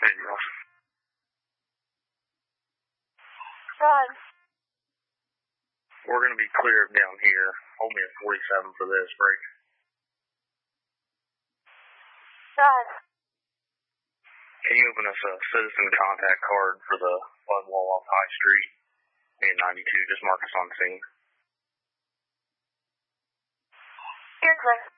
signals. Ron. We're going to be clear down here. Hold me at 47 for this break. Ron. Can you open us a citizen contact card for the flood wall off High Street and 92? Just mark us on scene. You're clear.